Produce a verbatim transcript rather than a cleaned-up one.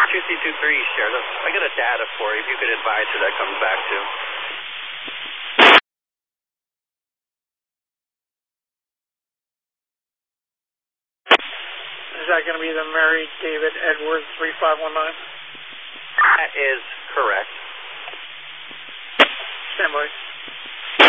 two C two three, share. I got a data for you if you could advise who that comes back to. Is that going to be the Mary David Edwards three five one nine? That is correct. Stand by.